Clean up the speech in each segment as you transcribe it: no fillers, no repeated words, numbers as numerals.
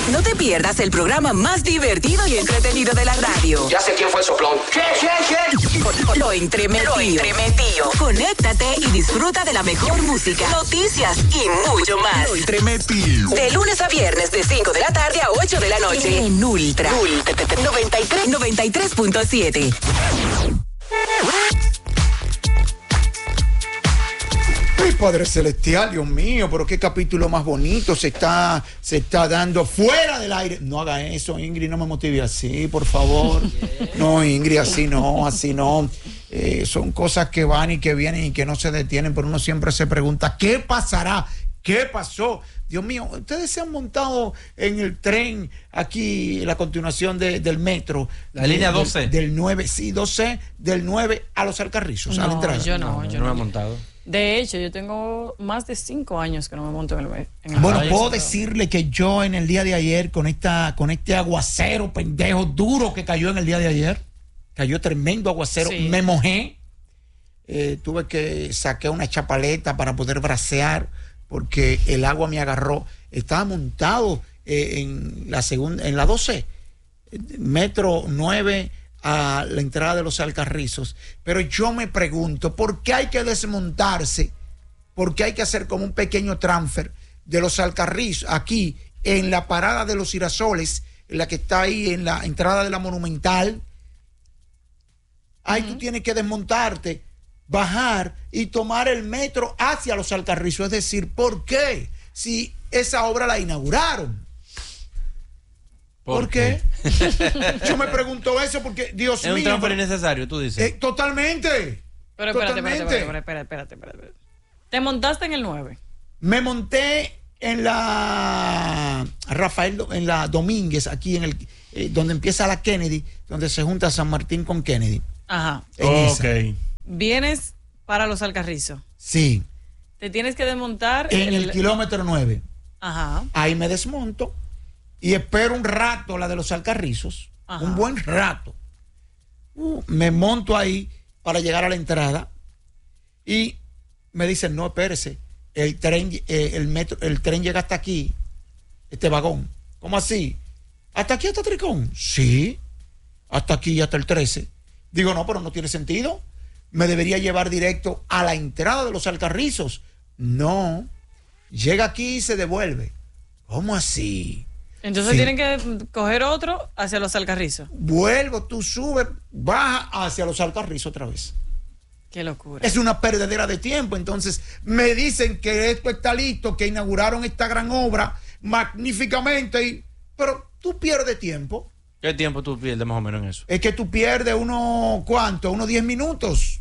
No te pierdas el programa más divertido y entretenido de la radio. Ya sé quién fue el soplón. ¿Qué? Lo entremetido. Conéctate y disfruta de la mejor música, noticias y mucho más. Lo entremetido. De lunes a viernes de 5 de la tarde a 8 de la noche. En Ultra 93.7. Ay, Padre Celestial, Dios mío, pero qué capítulo más bonito se está dando fuera del aire. No haga eso, Ingrid, no me motive así, por favor. No, Ingrid, así no. Son cosas que van y que vienen y que no se detienen, pero uno siempre se pregunta, ¿qué pasará? ¿Qué pasó? Dios mío, ustedes se han montado en el tren aquí, la continuación del metro. La línea 12. Del 9, sí, 12, del 9 a los Alcarrizos, a la entrada. Yo no me he montado. De hecho, yo tengo más de 5 años que no me monto en el Bueno, puedo decirle que yo en el día de ayer, con este aguacero pendejo duro que cayó en el día de ayer, cayó tremendo aguacero, sí. Me mojé, tuve que sacar una chapaleta para poder bracear, porque el agua me agarró. Estaba montado en la 12, metro 9 a la entrada de los Alcarrizos, pero yo me pregunto, ¿por qué hay que desmontarse? ¿Por qué hay que hacer como un pequeño transfer de los Alcarrizos aquí en la parada de los Girasoles, en la que está ahí en la entrada de la Monumental? Ahí tú tienes que desmontarte, bajar y tomar el metro hacia los Alcarrizos. Es decir, ¿por qué? Si esa obra la inauguraron. ¿Por qué? Yo me pregunto eso porque, Dios mío. Es un transfer innecesario, tú dices. Totalmente. Pero espérate. ¿Te montaste en el 9? Me monté en la Rafael, en la Domínguez, aquí en el donde empieza la Kennedy, donde se junta San Martín con Kennedy. Ajá. Ok. ¿Vienes para los Alcarrizos? Sí. Te tienes que desmontar en el kilómetro 9. Ajá. Ahí me desmonto y espero un rato la de los Alcarrizos. Ajá. Un buen rato. Me monto ahí para llegar a la entrada y me dicen, no, espérese, el tren llega hasta aquí, este vagón. ¿Cómo así? ¿Hasta aquí, hasta Tricón? Sí, hasta aquí, hasta el 13. Digo, no, pero no tiene sentido. Me debería llevar directo a la entrada de los Alcarrizos. No, llega aquí y se devuelve. ¿Cómo así? Entonces tienen que coger otro hacia los Alcarrizos. Vuelvo, tú subes, baja hacia los Alcarrizos otra vez. Qué locura. Es una perdedera de tiempo. Entonces me dicen que esto está listo, que inauguraron esta gran obra magníficamente, pero tú pierdes tiempo. ¿Qué tiempo tú pierdes más o menos en eso? Es que tú pierdes unos 10 minutos.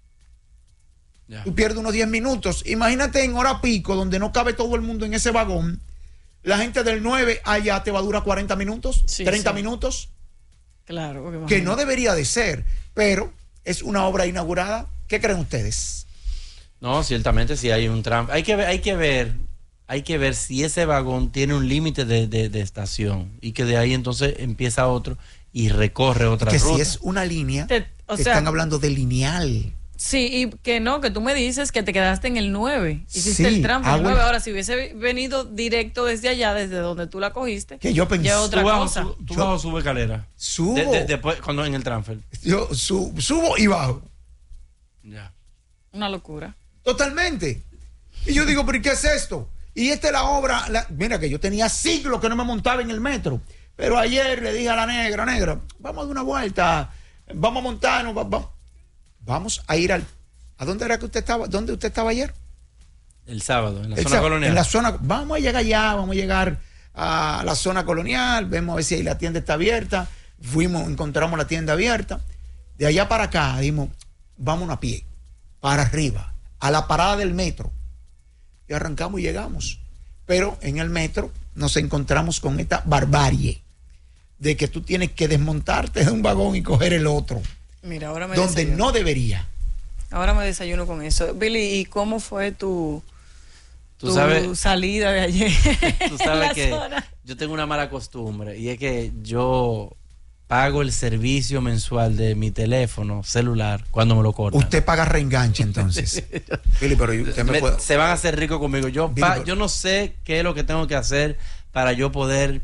Ya. Tú pierdes unos 10 minutos. Imagínate en hora pico, donde no cabe todo el mundo en ese vagón. La gente del 9 allá te va a durar 40 minutos, sí, 30 minutos. Claro. Que no debería de ser, pero es una obra inaugurada. ¿Qué creen ustedes? No, ciertamente sí hay un tram. Hay que ver si ese vagón tiene un límite de estación y que de ahí entonces empieza otro y recorre otra ruta. Que si es una línea, están hablando de lineal. Sí, y que tú me dices que te quedaste en el 9. Hiciste el tram en el 9. Ahora, si hubiese venido directo desde allá, desde donde tú la cogiste, que yo pensé, ya otra cosa. ¿Tú bajo sube escalera? Subo. Después, cuando en el transfer. Yo subo y bajo. Ya. Una locura. Totalmente. Y yo digo, ¿pero qué es esto? Y esta es la obra. Mira que yo tenía siglos que no me montaba en el metro. Pero ayer le dije a la negra, vamos a dar una vuelta, vamos a montarnos, vamos a ir ¿a dónde era que usted estaba? ¿Dónde usted estaba ayer? El sábado, en la zona colonial. En la zona, vamos a llegar allá, vamos a llegar a la zona colonial, vemos a ver si ahí la tienda está abierta. Encontramos la tienda abierta. De allá para acá, dijimos, vámonos a pie, para arriba, a la parada del metro. Y arrancamos y llegamos. Pero en el metro nos encontramos con esta barbarie de que tú tienes que desmontarte de un vagón y coger el otro. Mira, ahora me donde desayuno. No debería. Ahora me desayuno con eso. Billy, ¿y cómo fue tu salida de ayer? Tú sabes que yo tengo una mala costumbre y es que yo pago el servicio mensual de mi teléfono celular cuando me lo cortan. Usted paga reenganche entonces. Billy, pero usted se van a hacer rico conmigo. Yo no sé qué es lo que tengo que hacer para yo poder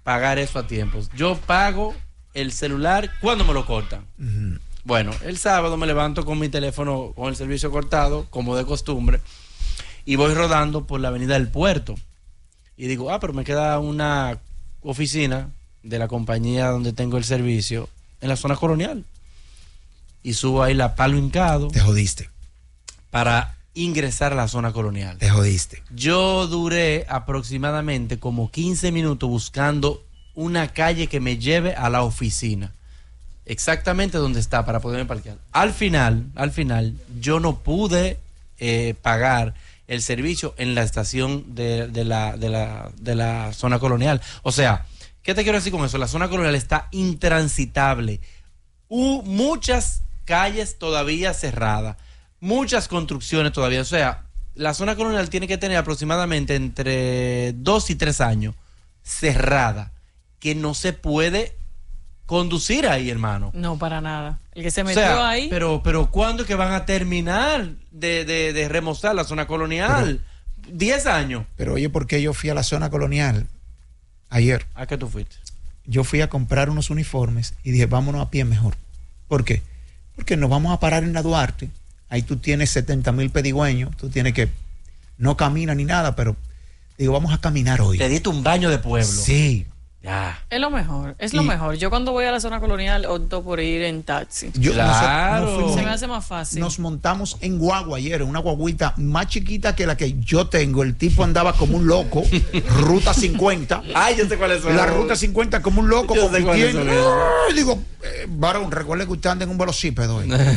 pagar eso a tiempo. Yo pago el celular cuando me lo cortan. Bueno, el sábado me levanto con mi teléfono con el servicio cortado, como de costumbre, y voy rodando por la avenida del Puerto. Y digo, pero me queda una oficina de la compañía donde tengo el servicio en la zona colonial. Y subo ahí la palo hincado. Te jodiste. Para ingresar a la zona colonial. Te jodiste. Yo duré aproximadamente como 15 minutos buscando una calle que me lleve a la oficina. Exactamente donde está para poderme parquear. Al final, yo no pude pagar el servicio en la estación de la zona colonial. O sea, ¿qué te quiero decir con eso? La zona colonial está intransitable. Muchas calles todavía cerradas, muchas construcciones todavía. O sea, la zona colonial tiene que tener aproximadamente entre 2 y 3 años cerrada, que no se puede conducir ahí, hermano. No, para nada. El que se metió ahí. Pero ¿cuándo es que van a terminar de remozar la zona colonial? 10 años. Pero oye, ¿por qué yo fui a la zona colonial ayer? ¿A qué tú fuiste? Yo fui a comprar unos uniformes y dije, vámonos a pie mejor. ¿Por qué? Porque nos vamos a parar en la Duarte. Ahí tú tienes 70,000 pedigüeños. Tú tienes que... No caminas ni nada, pero... Digo, vamos a caminar hoy. Te diste un baño de pueblo. Sí. Ya. Es lo mejor, lo mejor. Yo cuando voy a la zona colonial opto por ir en taxi. Claro. Se me hace más fácil. Nos montamos en guagua ayer, una guaguita más chiquita que la que yo tengo. El tipo andaba como un loco, ruta 50. Ay, yo sé cuál es. La ruta 50 como un loco. Yo sé cuál es. Digo, varón, recuerde que usted anda en un velocípedo.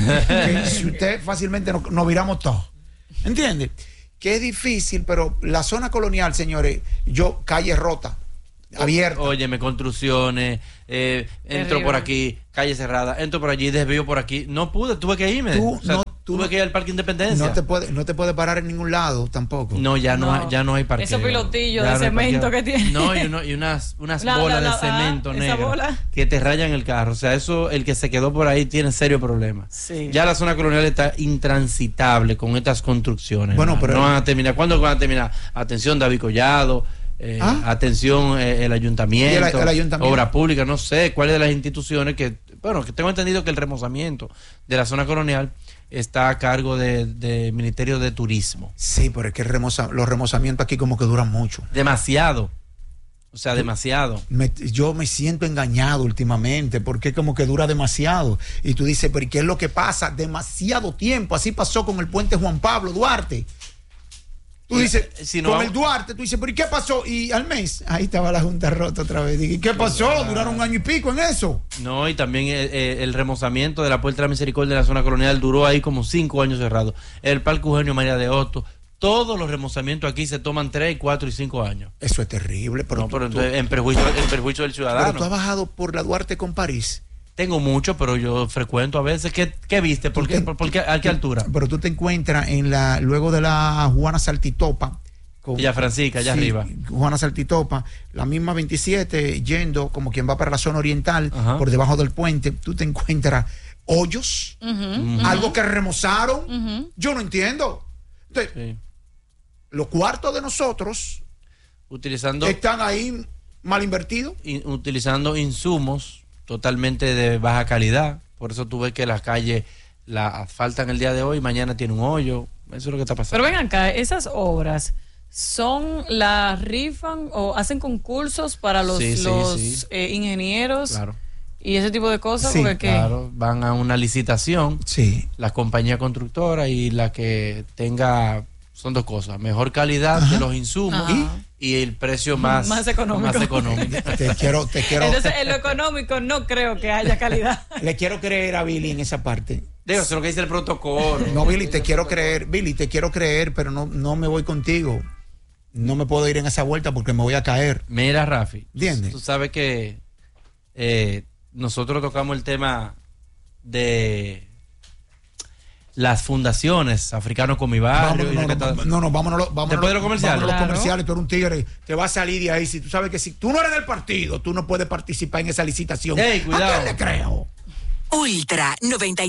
Si usted fácilmente nos viramos todos. ¿Entiende? Que es difícil, pero la zona colonial, señores, calle rota. Abierta. Óyeme, construcciones, entro por aquí, calle cerrada, entro por allí, desvío por aquí. No pude, tuve que irme. Tuve que ir al Parque Independencia. No te puede parar en ningún lado tampoco. No, ya no hay parqueo. Esos pilotillos de cemento que tiene. No, y unas bolas de cemento negras que te rayan el carro. O sea, eso, el que se quedó por ahí tiene serio problema. Sí. Ya la zona colonial está intransitable con estas construcciones. Bueno, pero no van a terminar. ¿Cuándo van a terminar? Atención, David Collado. Atención, el ayuntamiento, el ayuntamiento, obra pública, no sé cuáles de las instituciones que tengo entendido que el remozamiento de la zona colonial está a cargo del Ministerio de Turismo. Sí, pero es que los remozamientos aquí como que duran mucho. Demasiado. O sea, demasiado. Yo me siento engañado últimamente porque como que dura demasiado. Y tú dices, pero ¿qué es lo que pasa? Demasiado tiempo. Así pasó con el puente Juan Pablo Duarte. Tú dices, con el Duarte, tú dices, pero ¿y qué pasó? Y al mes, ahí estaba la junta rota otra vez. ¿Y qué pasó? Duraron 1 año y pico en eso. No, y también el remozamiento de la Puerta de la Misericordia de la zona colonial duró ahí como 5 años cerrado. El Parque Eugenio María de Hostos, todos los remozamientos aquí se toman 3, 4 y 5 años. Eso es terrible. Pero en perjuicio del ciudadano. Pero tú has bajado por la Duarte con París. Tengo mucho, pero yo frecuento a veces. ¿Qué viste? ¿Por qué? ¿A qué altura? Pero tú te encuentras luego de la Juana Saltitopa. Villa Francisca, allá arriba. Juana Saltitopa, la misma 27, yendo como quien va para la zona oriental, por debajo del puente, tú te encuentras hoyos, algo que remozaron. Yo no entiendo. Entonces, los cuartos de nosotros están ahí mal invertidos. Utilizando insumos totalmente de baja calidad. Por eso tú ves que las calles la asfaltan el día de hoy, mañana tiene un hoyo. Eso es lo que está pasando. Pero ven acá, esas obras las rifan o hacen concursos para los ingenieros. Claro. Y ese tipo de cosas. Sí, porque claro, van a una licitación. Sí. La compañía constructora y la que tenga, son 2 cosas: mejor calidad de los insumos y el precio más económico. Te quiero. Entonces, en lo económico no creo que haya calidad. Le quiero creer a Billy en esa parte. Digo, eso es lo que dice el protocolo. No, Billy, te quiero creer, pero no me voy contigo. No me puedo ir en esa vuelta porque me voy a caer. Mira, Rafi, ¿entiendes? Tú sabes que nosotros tocamos el tema de las fundaciones Africanos con mi barrio. Vámonos. Después de los comerciales. Vámonos los comerciales, tú eres un tigre, te vas a salir de ahí. Si tú sabes que si tú no eres del partido, tú no puedes participar en esa licitación. Ey, cuidado. ¿A quién le creo? Ultra 90.